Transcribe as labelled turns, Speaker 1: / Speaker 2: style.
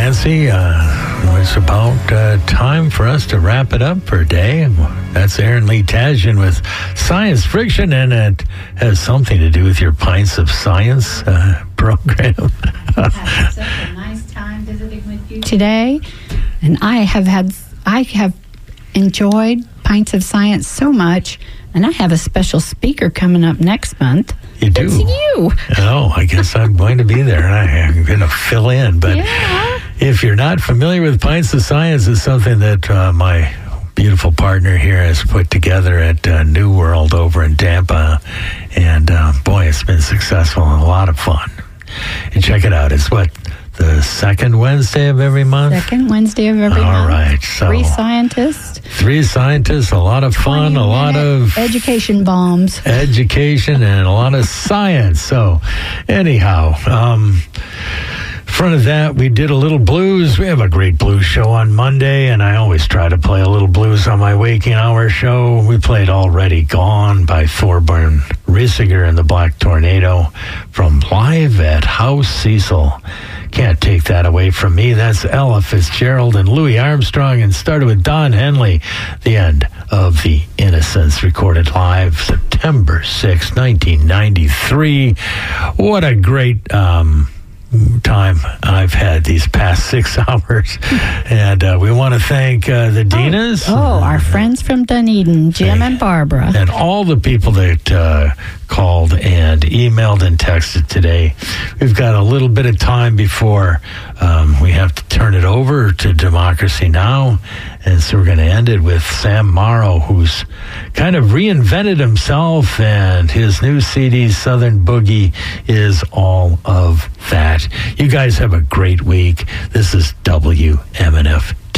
Speaker 1: Nancy. It's about time for us to wrap it up for a day. That's Aaron Lee Tashian with Science Friction, and it has something to do with your Pints of Science program.
Speaker 2: I've had such a nice time visiting with you today, and I have enjoyed Pints of Science so much, and I have a special speaker coming up next month.
Speaker 1: You do?
Speaker 2: It's you.
Speaker 1: Oh, I guess I'm going to be there, and I'm going to fill in. But if you're not familiar with Pints of Science, it's something that my beautiful partner here has put together at New World over in Tampa. And boy, it's been successful and a lot of fun. And check it out. It's the second Wednesday of every month?
Speaker 2: Second Wednesday of every month.
Speaker 1: All right. So
Speaker 2: Three scientists,
Speaker 1: a lot of fun, a lot of
Speaker 2: education bombs.
Speaker 1: Education and a lot of science. So anyhow, front of that, we did a little blues. We have a great blues show on Monday, and I always try to play a little blues on my waking hour show. We played Already Gone by Thorburn Riesiger and the Black Tornado from Live at House Cecil. Can't take that away from me. That's Ella Fitzgerald and Louis Armstrong, and started with Don Henley, the end of The Innocents, recorded live September 6, 1993. What a great time I've had these past 6 hours. And we want to thank the Dinas.
Speaker 2: Our friends from Dunedin, Jim and Barbara.
Speaker 1: And all the people that called and emailed and texted today. We've got a little bit of time before we have to turn it over to Democracy Now! And so we're going to end it with Sam Morrow, who's kind of reinvented himself, and his new CD, Southern Boogie, is all of that. You guys have a great week. This is WMNF